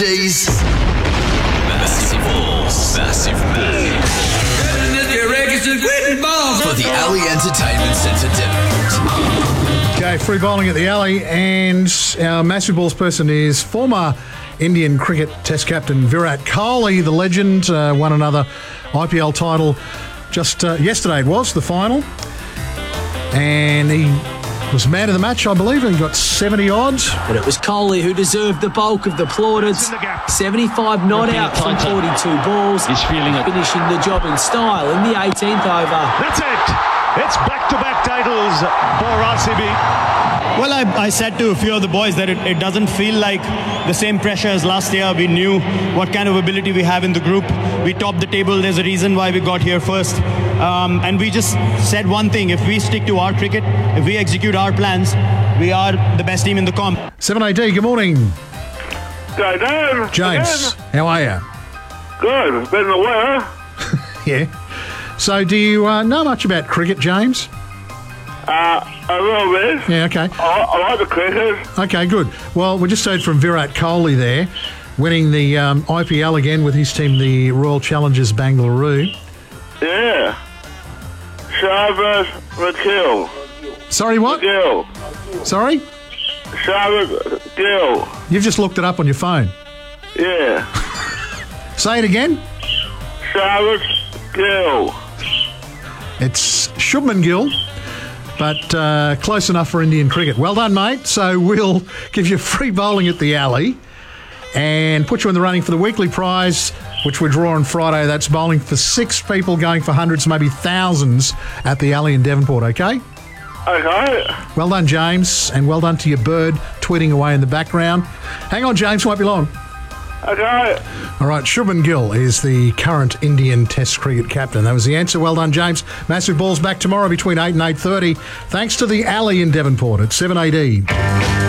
D's Massive Balls. Massive Balls. For the Alley Entertainment Centre Devonport. Okay, free bowling at the Alley, and our Massive Balls person is former Indian cricket Test captain Virat Kohli, the legend. Won another IPL title just yesterday. It was the final, and he was man of the match, I believe, and he got 70 odds. But it was Kohli who deserved the bulk of the plaudits. 75 not out from 42 balls. He's feeling it. Finishing the job in style in the 18th over. That's it. It's back-to-back titles for RCB. Well, I said to a few of the boys that it doesn't feel like the same pressure as last year. We knew what kind of ability we have in the group. We topped the table. There's a reason why we got here first. And we just said one thing. If we stick to our cricket, if we execute our plans, we are the best team in the comp. 7AD, good morning. Good day, James, how are you? Good. Been aware. Yeah. So do you know much about cricket, James? A little bit. Yeah, okay. I like the cricket. Okay, good. Well, we just heard from Virat Kohli there, winning the IPL again with his team, the Royal Challengers Bangalore. Yeah. Sharbat McGill. Sorry, what? Gill. Sorry? Sharbat Gill. You've just looked it up on your phone. Yeah. Say it again. Sharbat Gill. It's Shubman Gill, but close enough for Indian cricket. Well done, mate. So we'll give you free bowling at the Alley and put you in the running for the weekly prize, which we draw on Friday. That's bowling for 6 people, going for hundreds, maybe thousands at the Alley in Devonport, okay? Okay. Well done, James, and well done to your bird tweeting away in the background. Hang on, James, won't be long. Okay. All right, Shubman Gill is the current Indian Test cricket captain. That was the answer. Well done, James. Massive Balls back tomorrow between 8 and 8:30. Thanks to the Alley in Devonport at 7AD.